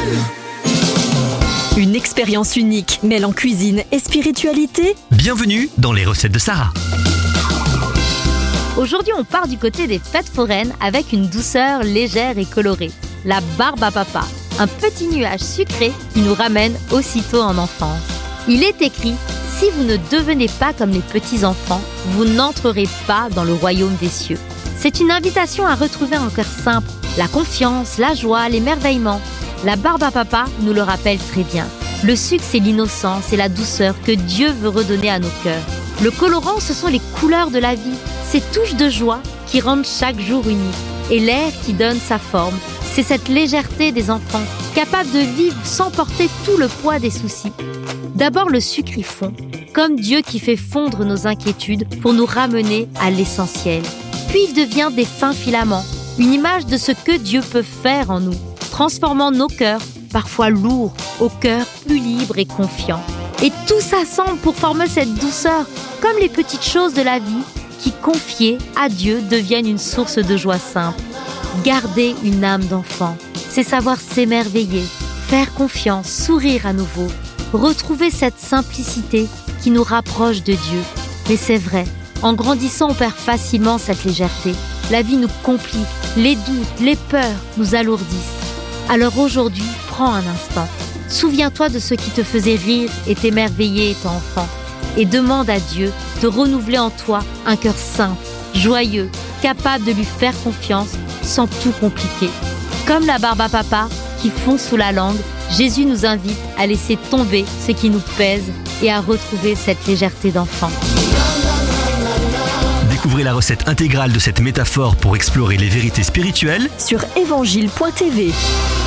Une expérience unique mêlant cuisine et spiritualité. Bienvenue dans les recettes de Sarah. Aujourd'hui, on part du côté des fêtes foraines avec une douceur légère et colorée. La barbe à papa, un petit nuage sucré qui nous ramène aussitôt en enfance. Il est écrit « Si vous ne devenez pas comme les petits-enfants, vous n'entrerez pas dans le royaume des cieux ». C'est une invitation à retrouver un cœur simple, la confiance, la joie, l'émerveillement. La barbe à papa nous le rappelle très bien. Le sucre, c'est l'innocence et la douceur que Dieu veut redonner à nos cœurs. Le colorant, ce sont les couleurs de la vie, ces touches de joie qui rendent chaque jour unique. Et l'air qui donne sa forme, c'est cette légèreté des enfants, capables de vivre sans porter tout le poids des soucis. D'abord, le sucre y fond, comme Dieu qui fait fondre nos inquiétudes pour nous ramener à l'essentiel. Puis il devient des fins filaments, une image de ce que Dieu peut faire en nous, transformant nos cœurs, parfois lourds, au cœur plus libre et confiant. Et tout s'assemble pour former cette douceur, comme les petites choses de la vie qui, confiées à Dieu, deviennent une source de joie simple. Garder une âme d'enfant, c'est savoir s'émerveiller, faire confiance, sourire à nouveau, retrouver cette simplicité qui nous rapproche de Dieu. Mais c'est vrai, en grandissant, on perd facilement cette légèreté. La vie nous complique, les doutes, les peurs nous alourdissent. Alors aujourd'hui, prends un instant. Souviens-toi de ce qui te faisait rire et t'émerveiller étant enfant. Et demande à Dieu de renouveler en toi un cœur simple, joyeux, capable de lui faire confiance sans tout compliquer. Comme la barbe à papa qui fond sous la langue, Jésus nous invite à laisser tomber ce qui nous pèse et à retrouver cette légèreté d'enfant. Découvrez la recette intégrale de cette métaphore pour explorer les vérités spirituelles sur évangile.tv.